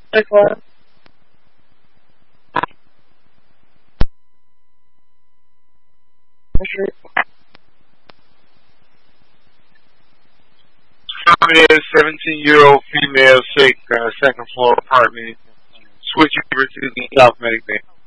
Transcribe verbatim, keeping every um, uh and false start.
Like what? Prominent seventeen-year-old female sick, uh, second floor apartment. Switch over to the South Medic Bay.